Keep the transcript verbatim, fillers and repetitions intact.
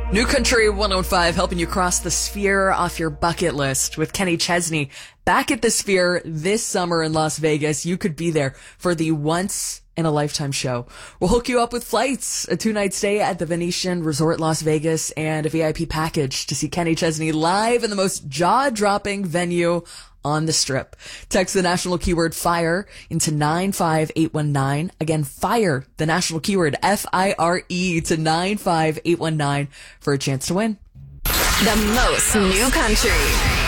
New Country one oh five, helping you cross the Sphere off your bucket list with Kenny Chesney. Back at the Sphere this summer in Las Vegas. You could be there for the once in a lifetime show. We'll hook you up with flights, a two-night stay at the Venetian Resort Las Vegas, and a V I P package to see Kenny Chesney live in the most jaw-dropping venue on the Strip. Text the national keyword FIRE into nine five eight one nine. Again, FIRE, the national keyword F I R E to nine five eight one nine for a chance to win. The most new country.